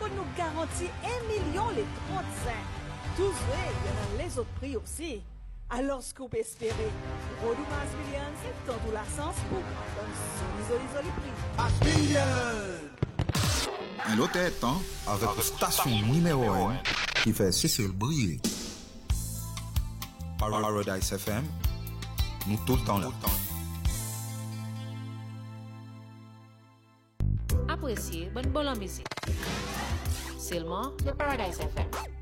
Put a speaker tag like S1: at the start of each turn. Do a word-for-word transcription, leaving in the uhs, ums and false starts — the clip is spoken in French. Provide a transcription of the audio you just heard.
S1: pour nous garantir un million les trente-cinq. Tout vrai, il y en a les autres prix aussi. Alors, ce qu'on peut espérer, Rodoumas Million, c'est tant tout la sens pour un soli, soli prix.
S2: Million! Un autre temps avec la station numéro un qui fait Cécile briller. Paradise F M, nous tout le temps là.
S3: Appréciez bonne bonne musique. Seulement le Paradise F M.